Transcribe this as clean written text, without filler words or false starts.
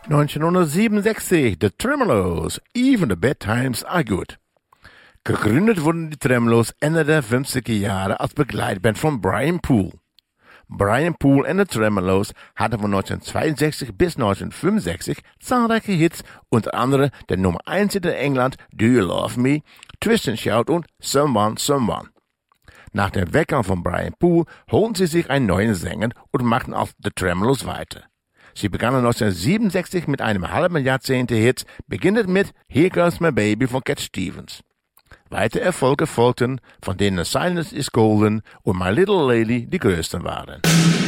1967, The Tremeloes, Even the Bad Times Are Good. Gegründet wurden die Tremeloes Ende der 50er Jahre als Begleitband von Brian Poole. Brian Poole and the Tremeloes hatten von 1962 bis 1965 zahlreiche Hits, unter anderem der Nummer 1 Hit in England Do You Love Me, Twist and Shout und Someone, Someone. Nach dem Weggang von Brian Poole holten sie sich einen neuen Sänger und machten als The Tremeloes weiter. Sie begannen 1967 mit einem halben Jahrzehnt Hits, beginnend mit Here Goes My Baby von Cat Stevens. Weitere Erfolge folgten, von denen Silence is Golden und My Little Lady die größten waren.